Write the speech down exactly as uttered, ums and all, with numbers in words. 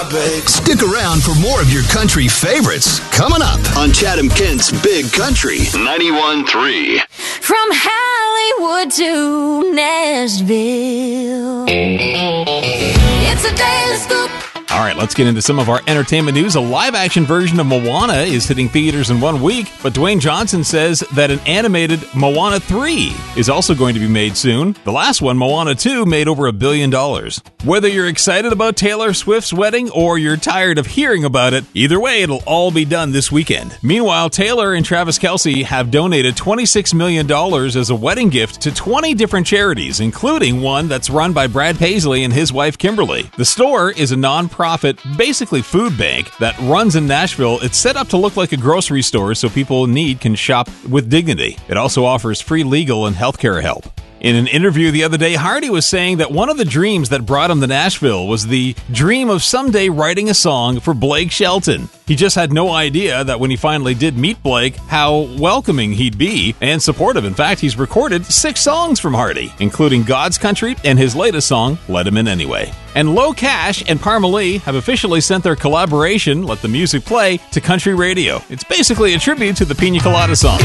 topics. Stick around for more of your country favorites coming up on Chatham Kent's Big Country ninety-one point three. From Hollywood to Nashville, it's a daily scoop. All right, let's get into some of our entertainment news. A live-action version of Moana is hitting theaters in one week, but Dwayne Johnson says that an animated Moana three is also going to be made soon. The last one, Moana two, made over a billion dollars. Whether you're excited about Taylor Swift's wedding or you're tired of hearing about it, either way, it'll all be done this weekend. Meanwhile, Taylor and Travis Kelce have donated twenty-six million dollars as a wedding gift to twenty different charities, including one that's run by Brad Paisley and his wife Kimberly. The store is a non-profit Profit, basically food bank that runs in Nashville. It's set up to look like a grocery store so people in need can shop with dignity. It also offers free legal and healthcare help. In an interview the other day, Hardy was saying that one of the dreams that brought him to Nashville was the dream of someday writing a song for Blake Shelton. He just had no idea that when he finally did meet Blake, how welcoming he'd be and supportive. In fact, he's recorded six songs from Hardy, including God's Country and his latest song, Let Him In Anyway. And Low Cash and Parmalee have officially sent their collaboration, Let the Music Play, to country radio. It's basically a tribute to the Pina Colada song.